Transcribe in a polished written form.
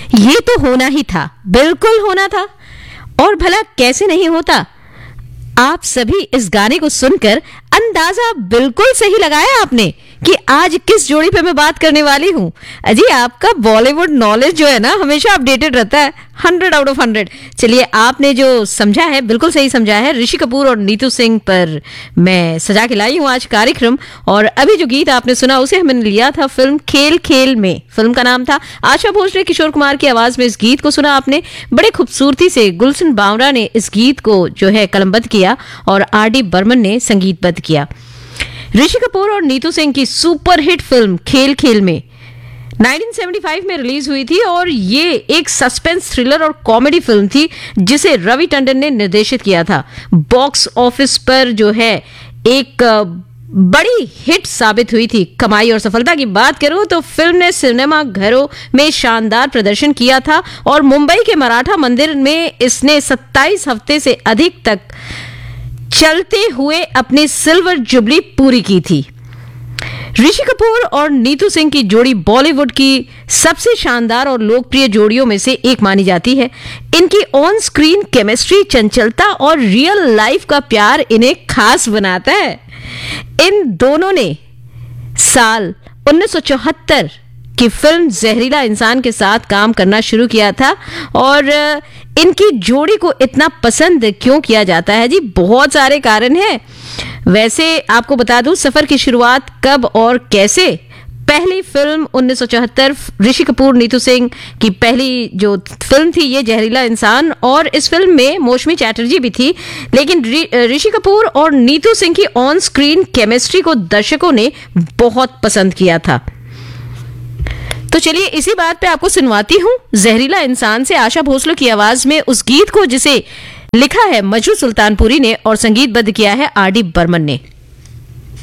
ये तो होना ही था, बिल्कुल होना था। और भला कैसे नहीं होता। आप सभी इस गाने को सुनकर अंदाजा बिल्कुल सही लगाया आपने कि आज किस जोड़ी पे मैं बात करने वाली हूँ। अजी आपका बॉलीवुड नॉलेज जो है ना हमेशा अपडेटेड रहता है, 100 आउट ऑफ 100। चलिए, आपने जो समझा है बिल्कुल सही समझा है। ऋषि कपूर और नीतू सिंह पर मैं सजा के लाई हूँ आज कार्यक्रम। और अभी जो गीत आपने सुना उसे हमने लिया था फिल्म खेल खेल में। फिल्म का नाम था। आशा भोसले, किशोर कुमार की आवाज में इस गीत को सुना आपने। बड़े खूबसूरती से गुलशन बावरा ने इस गीत को जो है कलमबद्ध किया और आर.डी. बर्मन ने संगीतबद्ध किया। ऋषि कपूर और नीतू सिंह की सुपरहिट फिल्म खेल खेल में 1975 में रिलीज हुई थी और ये एक सस्पेंस थ्रिलर और कॉमेडी फिल्म थी जिसे रवि टंडन ने निर्देशित किया था। बॉक्स ऑफिस पर जो है एक बड़ी हिट साबित हुई थी। कमाई और सफलता की बात करूं तो फिल्म ने सिनेमा घरों में शानदार प्रदर्शन किया था और मुंबई के मराठा मंदिर में इसने 27 हफ्ते से अधिक तक चलते हुए अपनी सिल्वर जुबली पूरी की थी। ऋषि कपूर और नीतू सिंह की जोड़ी बॉलीवुड की सबसे शानदार और लोकप्रिय जोड़ियों में से एक मानी जाती है। इनकी ऑन स्क्रीन केमिस्ट्री, चंचलता और रियल लाइफ का प्यार इन्हें खास बनाता है। इन दोनों ने साल 1974 की फिल्म जहरीला इंसान के साथ काम करना शुरू किया था। और इनकी जोड़ी को इतना पसंद क्यों किया जाता है जी? बहुत सारे कारण हैं। वैसे आपको बता दूं सफर की शुरुआत कब और कैसे। पहली फिल्म 1974 ऋषि कपूर नीतू सिंह की पहली जो फिल्म थी ये जहरीला इंसान, और इस फिल्म में मौसमी चैटर्जी भी थी। लेकिन ऋषि कपूर और नीतू सिंह की ऑन स्क्रीन केमिस्ट्री को दर्शकों ने बहुत पसंद किया था। तो चलिए इसी बात पे आपको सुनवाती हूँ जहरीला इंसान से आशा भोसले की आवाज में उस गीत को जिसे लिखा है मजरू सुल्तानपुरी ने और संगीतबद्ध किया है आर.डी. बर्मन ने।